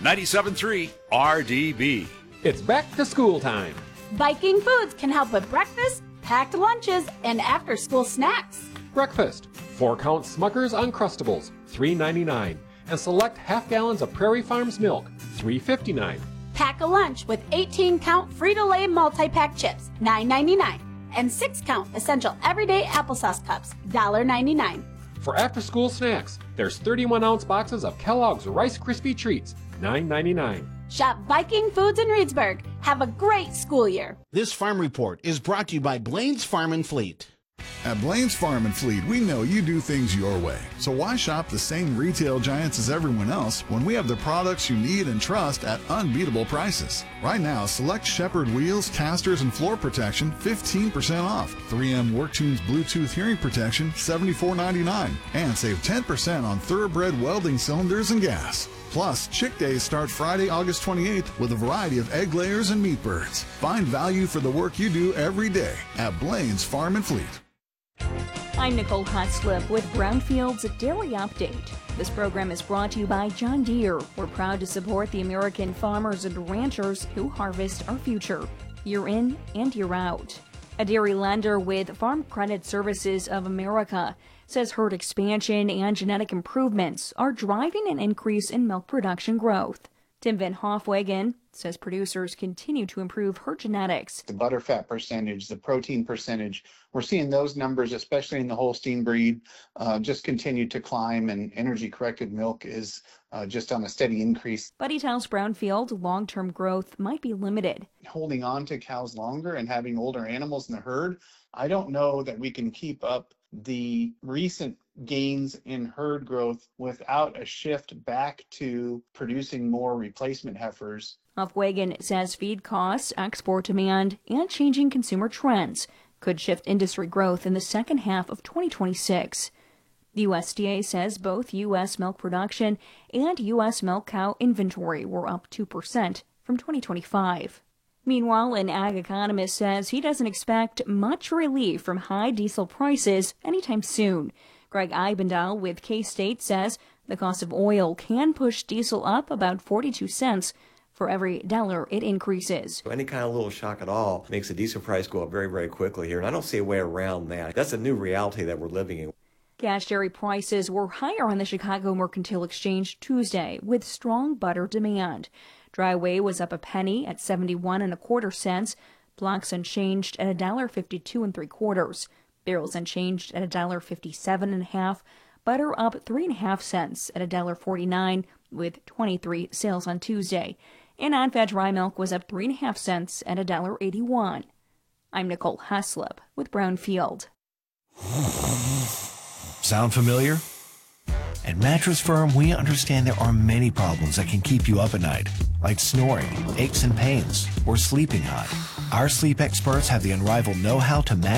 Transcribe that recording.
97.3 RDB. It's back to school time. Viking Foods can help with breakfast, packed lunches, and after-school snacks. Breakfast, 4-count Smucker's Uncrustables, $3.99. And select half gallons of Prairie Farms milk, $3.59. Pack a lunch with 18-count Frito-Lay multi-pack chips, $9.99. And 6-count essential everyday applesauce cups, $1.99. For after-school snacks, there's 31-ounce boxes of Kellogg's Rice Krispie Treats, $9.99. Shop Viking Foods in Reedsburg. Have a great school year. This Farm Report is brought to you by Blaine's Farm and Fleet. At Blaine's Farm and Fleet, we know you do things your way. So why shop the same retail giants as everyone else when we have the products you need and trust at unbeatable prices? Right now, select Shepherd wheels, casters, and floor protection 15% off. 3M WorkTunes Bluetooth hearing protection $74.99. And save 10% on thoroughbred welding cylinders and gas. Plus, Chick Days start Friday, August 28th with a variety of egg layers and meat birds. Find value for the work you do every day at Blaine's Farm and Fleet. I'm Nicole Huslip with Brownfield's Dairy Update. This program is brought to you by John Deere. We're proud to support the American farmers and ranchers who harvest our future, year in and year out. A dairy lender with Farm Credit Services of America says herd expansion and genetic improvements are driving an increase in milk production growth. Tim Van Hofwegen says producers continue to improve herd genetics. The butterfat percentage, the protein percentage, we're seeing those numbers, especially in the Holstein breed, just continue to climb, and energy-corrected milk is just on a steady increase. But he tells Brownfield long-term growth might be limited. Holding on to cows longer and having older animals in the herd, I don't know that we can keep up the recent gains in herd growth without a shift back to producing more replacement heifers. Hofwegen says feed costs, export demand, and changing consumer trends could shift industry growth in the second half of 2026. The USDA says both U.S. milk production and U.S. milk cow inventory were up 2% from 2025. Meanwhile, an ag economist says he doesn't expect much relief from high diesel prices anytime soon. Greg Eibendahl with K-State says the cost of oil can push diesel up about 42 cents for every dollar it increases. Any kind of little shock at all makes the diesel price go up very, very quickly here, and I don't see a way around that. That's a new reality that we're living in. Cash dairy prices were higher on the Chicago Mercantile Exchange Tuesday with strong butter demand. Dry whey was up a penny at 71.25 cents. Blocks unchanged at $1.52 3/4. Barrels unchanged at $1.57.5. Butter up 3.5 cents at $1.49 with 23 sales on Tuesday. And non-fat dry milk was up 3.5 cents at $1.81. I'm Nicole Haslip with Brownfield. Sound familiar? At Mattress Firm, we understand there are many problems that can keep you up at night, like snoring, aches and pains, or sleeping hot. Our sleep experts have the unrivaled know-how to match